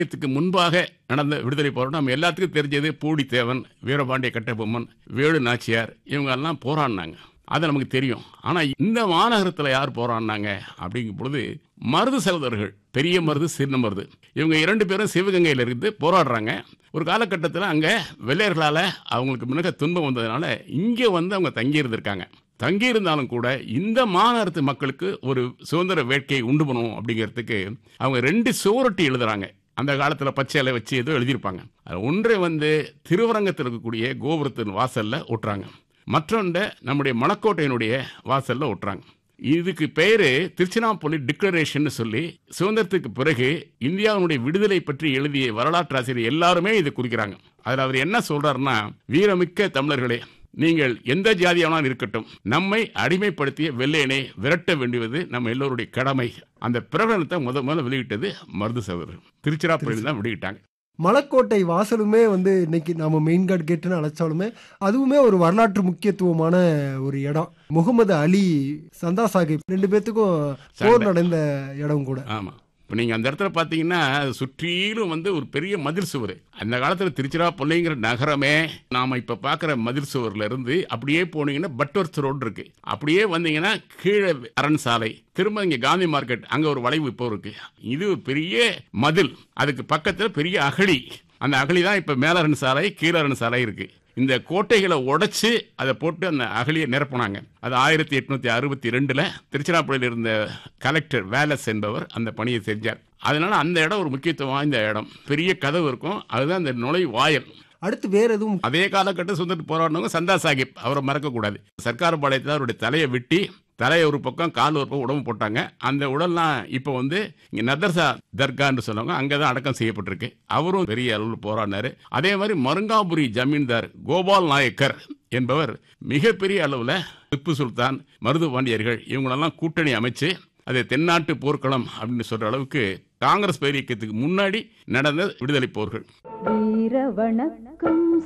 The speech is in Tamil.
இதுக்கு முன்பாக நடந்த விடுதலை போராட்டம் நம்ம எல்லாத்துக்கும் தெரிஞ்சது. பூடித்தேவன், வீரபாண்டிய கட்டபொம்மன், வேலு நாச்சியார் இவங்க எல்லாம் போராடினாங்க. அது நமக்கு தெரியும். ஆனால் இந்த மாநகரத்தில் யார் போராடினாங்க அப்படிங்கும் பொழுது மருது சகோதரர்கள், பெரிய மருது, சின்ன மருது, இவங்க 2 பேரும் சிவகங்கையில் இருந்து போராடுறாங்க. ஒரு காலகட்டத்தில் அங்கே வெள்ளையர்களால் அவங்களுக்கு மிக துன்பம் வந்ததுனால இங்கே வந்து அவங்க தங்கியிருந்திருக்காங்க. தங்கியிருந்தாலும் கூட இந்த மாநகரத்து மக்களுக்கு ஒரு சுதந்திர வேட்கையை உண்டு பண்ணணும் அப்படிங்கிறதுக்கு அவங்க 2 சுவரொட்டி எழுதுறாங்க. அந்த காலத்தில் பச்சை இலை வச்சு ஏதோ எழுதியிருப்பாங்க. ஒன்றை வந்து திருவரங்கத்தில் இருக்கக்கூடிய கோபுரத்தின் வாசலில் ஒட்டுறாங்க, மற்றொன்றை நம்முடைய மணக்கோட்டையினுடைய வாசலில் ஒட்டுறாங்க. இதுக்கு பேரு திருச்சிராப்பள்ளி டிக்ளரேஷன் சொல்லி சுதந்திரத்துக்கு பிறகு இந்தியாவுடைய விடுதலை பற்றி எழுதிய வரலாற்று ஆசிரியர் எல்லாருமே இதை குறிக்கிறாங்க. அதில் அவர் என்ன சொல்றாருன்னா, வீரமிக்க தமிழர்களே, நீங்கள் எந்த ஜாதியானாலும் இருக்கட்டும், நம்மை அடிமைப்படுத்திய வெள்ளையனை விரட்ட வேண்டியது நம்ம எல்லோருடைய கடமை. அந்த பிரகடனத்தை முதல்ல வெளியிட்டது மருது சகோதரர். திருச்சிராப்பள்ளியில் தான் வெளியிட்டாங்க. மலக்கோட்டை வாசலுமே வந்து இன்னைக்கு நம்ம மெயின்கார்டு கேட்டுன்னு அழைச்சாலுமே அதுவுமே ஒரு வரலாற்று முக்கியத்துவமான ஒரு இடம். முகமது அலி, சந்தா சாஹிப் 2 பேத்துக்கும் போர் நடந்த இடம் கூட. ஆமா, இப்போ நீங்கள் அந்த இடத்துல பார்த்தீங்கன்னா சுற்றிலும் வந்து ஒரு பெரிய மதில் சுவர். அந்த காலத்தில் திருச்சிராப்பள்ளிங்கிற நகரமே நாம் இப்போ பார்க்குற மதில் சுவரில் இருந்து அப்படியே போனீங்கன்னா பட்வர்த் ரோடு இருக்கு. அப்படியே வந்தீங்கன்னா கீழே அரண் சாலை, திரும்ப இங்கே காந்தி மார்க்கெட், அங்கே ஒரு வளைவு இப்போ இருக்கு. இது ஒரு பெரிய மதில், அதுக்கு பக்கத்தில் பெரிய அகழி. அந்த அகழி தான் இப்போ மேலரண் சாலை, கீழரண் சாலை இருக்கு. இந்த கோட்டைகளை உடைச்சு அதை போட்டு அந்த அகழியை நிரப்புனாங்க. அது 1862 திருச்சிராப்பள்ளியில் இருந்த கலெக்டர் வேலஸ் என்பவர் அந்த பணியை செஞ்சார். அதனால அந்த இடம் ஒரு முக்கியத்துவம் வாய்ந்த இடம். பெரிய கதவு இருக்கும், அதுதான் அந்த நுழைவாயில். அடுத்து வேற எதுவும் அதே காலகட்டம் சுதந்திர போராடினவங்க சந்தா சாஹிப், அவரை மறக்கக்கூடாது. சர்க்கார் பாளையத்தில் அவருடைய தலையை வெட்டி, தலையை ஒரு பக்கம் கால் ஒரு பக்கம் உடம்பு போட்டாங்க. அந்த உடல்லாம் இப்போ வந்து இங்கே நதர்சா தர்கான்னு சொல்லுவாங்க, அங்கே தான் அடக்கம் செய்யப்பட்டிருக்கு. அவரும் பெரிய அளவில் போராடினார். அதே மாதிரி மருங்காபுரி ஜமீன்தார் கோபால் நாயக்கர் என்பவர் மிகப்பெரிய அளவில் திப்பு சுல்தான், மருது பாண்டியர்கள் இவங்களெல்லாம் கூட்டணி அமைச்சு அது தென்னாட்டு போர்க்களம் அப்படின்னு சொல்ற அளவுக்கு காங்கிரஸ் பேரியக்கத்துக்கு முன்னாடி நடந்த விடுதலை போர்கள்.